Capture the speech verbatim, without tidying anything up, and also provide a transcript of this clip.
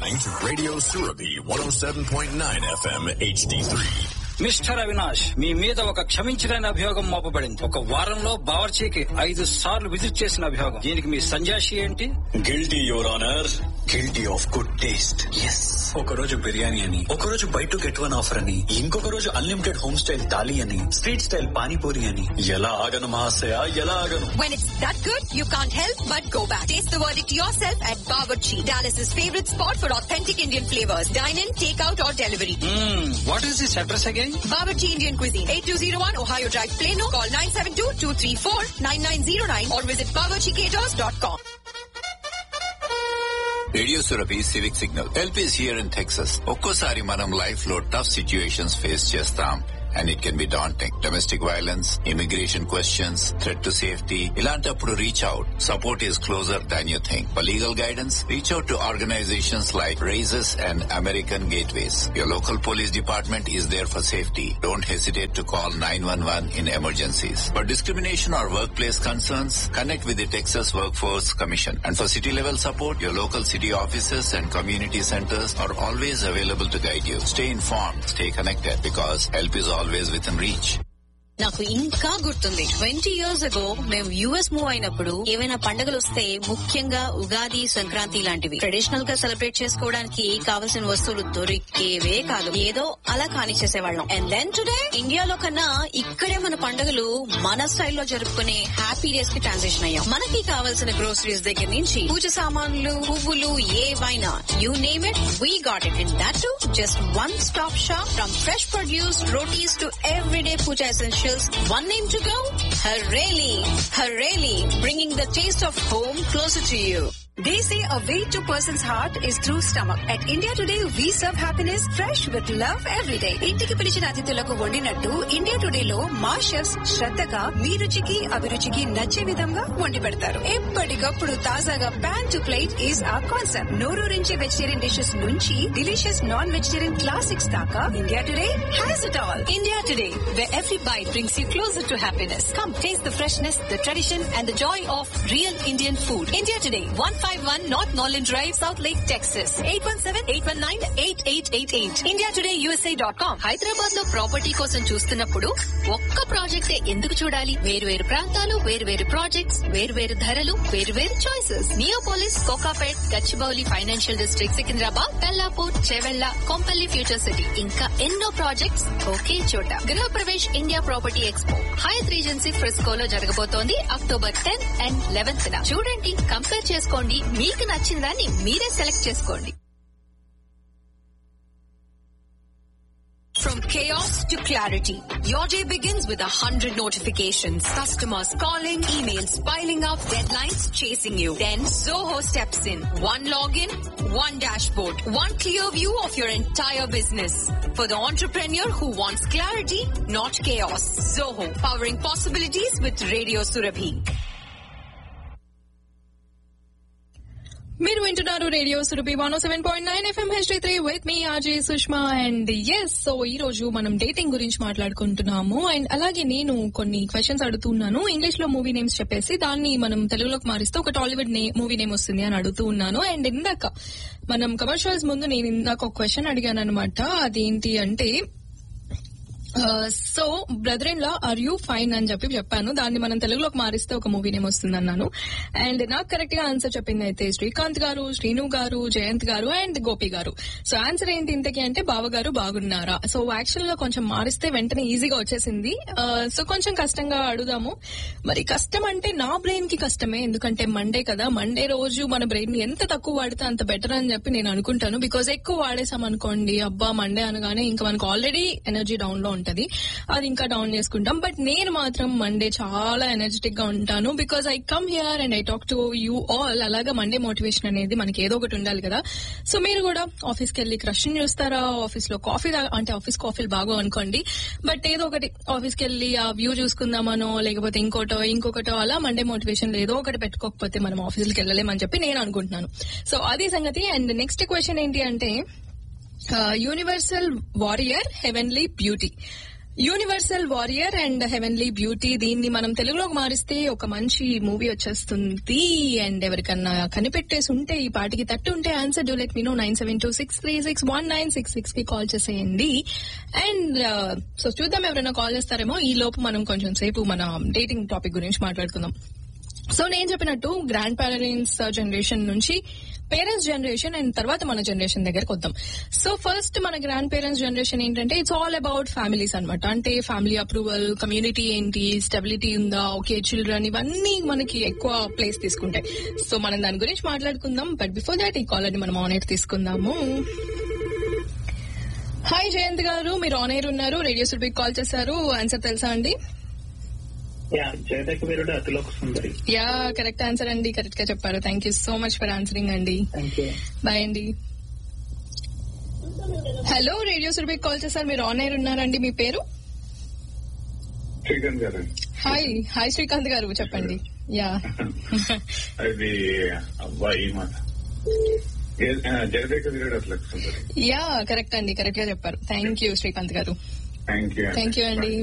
listening to Radio Surabhi one oh seven point nine F M H D three. Mister Avinash, మీ మీద ఒక క్షమించలేని అభియోగం మోపబడింది. ఒక వారంలో బావర్చీకి ఐదు సార్లు విజిట్ చేసిన అభియోగం. దీనికి మీ సంజాషి ఏంటి? Guilty your honour, guilty of good taste. Yes, ఒక రోజు బిర్యానీ అని, ఒక రోజు by to get one offer అని, ఇంకొక రోజు అన్లిమిటెడ్ హోమ్ స్టైల్ థాలీ అని, స్ట్రీట్ స్టైల్ పానీపూరి అని. ఎలా ఆగను మహాశయ, ఎలా ఆగను? When it's that good, you can't help but go back. Taste the verdict yourself at Bawarchi, Dallas's favorite spot for authentic Indian flavors. Dine in, take out or delivery. What is this address again? Bawarchi Indian Cuisine, eighty-two oh one Ohio Drive, Plano. Call nine seven two, two three four, nine nine oh nine or visit bawarchi caters dot com. Radio Surabhi civic signal. Help is here in Texas. ఒక్కోసారి మనం life లో tough situations face చేస్తాం. And it can be daunting. Domestic violence, immigration questions, threat to safety. ఇలాంటప్పుడు reach out. Support is closer than you think. For legal guidance, reach out to organizations like RAISES and American Gateways. Your local police department is there for safety. Don't hesitate to call nine one one in emergencies. For discrimination or workplace concerns, connect with the Texas Workforce Commission. And for city level support, your local city offices and community centers are always available to guide you. Stay informed, stay connected, because help is always within reach. నాకు ఇంకా గుర్తుంది, twenty years ago మేము US move అయినప్పుడు ఏవైనా పండుగలు వస్తే, ముఖ్యంగా ఉగాది, సంక్రాంతి లాంటివి ట్రెడిషనల్ గా సెలబ్రేట్ చేసుకోవడానికి కావలసిన వస్తువులు దొరికేవే కాదు. ఏదో అలా కానిచ్చేసేవాళ్ళం. అండ్ దెన్ టుడే ఇండియాలో కన్నా ఇక్కడే మన పండుగలు మన స్టైల్లో జరుపుకునే హ్యాపీ డేస్ కి ట్రాన్సిషన్ అయ్యాం. మనకి కావాల్సిన గ్రోసరీస్ దగ్గర నుంచి పూజ సామాన్లు, పువ్వులు, ఏవైనా you name it, we got it. And that to just one stop shop. From fresh produce, rotis to everyday puja essentials. One name to go? Hareli. Hareli, bringing the taste of home closer to you. They say a way to person's heart is through stomach. At India Today, we serve happiness fresh with love every day. ఇంటికి పిలిచిన అతిథులకు వండినట్టు India today లో మా chefs శ్రద్ధగా మీ రుచికి, అభిరుచికి నచ్చే విధంగా వండి పెడతారు. ఎప్పటికప్పుడు తాజాగా pan to plate is our concept. నోరూరించి vegetarian dishes నుంచి డిలీషియస్ నాన్ వెజిటేరియన్ క్లాసిక్స్ దాకా India today has it all. India Today, where every bite brings you closer to happiness. Come taste the freshness, the tradition and the joy of real Indian food. India Today, one fifty-one North Norland Drive, South Lake, Texas. eight one seven, eight one nine, eight eight eight eight. india today u s a dot com. Hyderabad లో property కోసం చూస్తున్నప్పుడు ఒక్క ప్రాజెక్టే ఎందుకు చూడాలి? వేరు వేరు ప్రాంతాలు, వేరు వేరు ప్రాజెక్ట్స్, వేరు వేరు ధరలు, వేరు వేరు choices. Neopolis, Kokapet, Gachibowli financial district, Secunderabad, Pellapur, Chevella, Kompally future city, ఇంకా ఎన్నో ప్రాజెక్ట్స్ ఒకే చోట. గృహ Pravesh India property expo Hayath regency ఫ్రిస్కోలో జరగబోతోంది అక్టోబర్ టెన్త్ అండ్ లెవెన్త్. చూడండి, కంపేర్ చేసుకోండి, మీకు నచ్చిన దాన్ని మీరే సెలెక్ట్ చేసుకోండి. From chaos to clarity, your day begins with a hundred notifications. Customers calling, emails piling up, deadlines chasing you. Then Zoho steps in. One login, one dashboard, one clear view of your entire business. For the entrepreneur who wants clarity, not chaos. Zoho, powering possibilities with Radio Surabhi. మీరు వింటున్నారు radio Surabhi one oh seven point nine FM H D three with me RJ Sushma. And yes, so ఈ రోజు మనం dating గురించి మాట్లాడుకుంటున్నాము. And అలాగే నేను కొన్ని questions అడుగుతున్నాను, ఇంగ్లీష్ లో మూవీ నేమ్స్ చెప్పేసి దాన్ని మనం తెలుగులోకి మారిస్తే ఒక టాలీవుడ్ మూవీ నేమ్ వస్తుంది అని అడుగుతూ ఉన్నాను. అండ్ ఇందాక మనం కమర్షియల్స్ ముందు నేను ఇందాక ఒక క్వశ్చన్ అడిగాను అనమాట. అదేంటి అంటే, so brother in law are you fine అని చెప్పి చెప్పాను. దాన్ని మనం తెలుగులోకి మారిస్తే ఒక మూవీ నేమ్ వస్తుంది అన్నాను. అండ్ నాకు కరెక్ట్ గా ఆన్సర్ చెప్పింది అయితే శ్రీకాంత్ గారు, శ్రీను గారు, జయంత్ గారు అండ్ గోపి గారు. సో ఆన్సర్ ఏంటి ఇంతకీ అంటే బావగారు బాగున్నారా. సో యాక్చువల్ గా కొంచెం మారిస్తే వెంటనే ఈజీగా వచ్చేసింది. సో కొంచెం కష్టంగా అడుగుదాము. మరి కష్టం అంటే నా బ్రెయిన్ కి కష్టమే, ఎందుకంటే మండే కదా. మండే రోజు మన బ్రెయిన్ ని ఎంత తక్కువ వాడితే అంత బెటర్ అని చెప్పి నేను అనుకుంటాను. బికాజ్ ఎక్కువ వాడేసాం అనుకోండి, అబ్బా మండే అనగానే ఇంకా మనకు ఆల్రెడీ ఎనర్జీ డౌన్ లో ఉంటది, అది ఇంకా డౌన్ చేసుకుంటాం. బట్ నేను మాత్రం మండే చాలా ఎనర్జెటిక్ గా ఉంటాను. Because I come here and I talk to you all. అలాగా మండే మోటివేషన్ అనేది మనకి ఏదో ఒకటి ఉండాలి కదా. సో మీరు కూడా ఆఫీస్కి వెళ్లి క్రష్ చూస్తారా, ఆఫీస్ లో కాఫీ అంటే ఆఫీస్ కాఫీలు బాగా అనుకోండి, బట్ ఏదో ఒకటి ఆఫీస్కి వెళ్లి ఆ వ్యూ చూసుకుందామనో లేకపోతే ఇంకోటో ఇంకొకటో అలా మండే మోటివేషన్ ఏదో ఒకటి పెట్టుకోకపోతే మనం ఆఫీసులకి వెళ్ళలేమని చెప్పి నేను అనుకుంటున్నాను. సో అది సంగతి. అండ్ నెక్స్ట్ క్వశ్చన్ ఏంటి అంటే, universal warrior, heavenly beauty. Universal warrior and heavenly beauty, దీన్ని మనం తెలుగులోకి మారిస్తే ఒక మంచి మూవీ వచ్చేస్తుంది. అండ్ ఎవరికన్నా కనిపెట్టేసి ఉంటే ఈ పాటికి తట్టు ఉంటే answer do let me no nine seven two six three six one nine six six కి కాల్ చేసేయండి. అండ్ సో చూద్దాం ఎవరైనా కాల్ చేస్తారేమో. ఈ లోపు మనం కొంచెం సేపు మన డేటింగ్ టాపిక్ గురించి మాట్లాడుకుందాం. సో నేను చెప్పినట్టు గ్రాండ్ పేరెంట్స్ జనరేషన్ నుంచి పేరెంట్స్ జనరేషన్ అండ్ తర్వాత మన జనరేషన్ దగ్గరకు వద్దాం. సో ఫస్ట్ మన గ్రాండ్ పేరెంట్స్ జనరేషన్ ఏంటంటే ఇట్స్ ఆల్ అబౌట్ ఫ్యామిలీస్ అనమాట. అంటే ఫ్యామిలీ అప్రూవల్, కమ్యూనిటీ ఏంటి, స్టెబిలిటీ ఉందా, ఓకే చిల్డ్రన్, ఇవన్నీ మనకి ఎక్కువ ప్లేస్ తీసుకుంటాయి. సో మనం దాని గురించి మాట్లాడుకుందాం. బట్ బిఫోర్ దాట్ ఈ కాల్ ని మనం ఆన్ ఎయిర్ తీసుకుందాము. హాయ్ జయంత్ గారు, మీరు ఆన్ ఎయిర్ ఉన్నారు, రేడియో సురభికి కాల్ చేశారు. ఆన్సర్ తెలుసా అండి? యా కరెక్ట్ ఆన్సర్ అండి, కరెక్ట్ గా చెప్పారు. Thank you so much for answering అండి. బాయ్ అండి. హలో, రేడియో సురభికి కాల్ చేశారు, మీరు ఆన్ ఎయిర్ ఉన్నారండి. మీ పేరు? శ్రీకాంత్ గారు. హాయ్ హాయ్ శ్రీకాంత్ గారు, చెప్పండి. యా అది అబ్బాయి యా కరెక్ట్ అండి, కరెక్ట్ గా చెప్పారు. థ్యాంక్ యూ శ్రీకాంత్ గారు. థ్యాంక్ యూ థ్యాంక్ యూ అండి.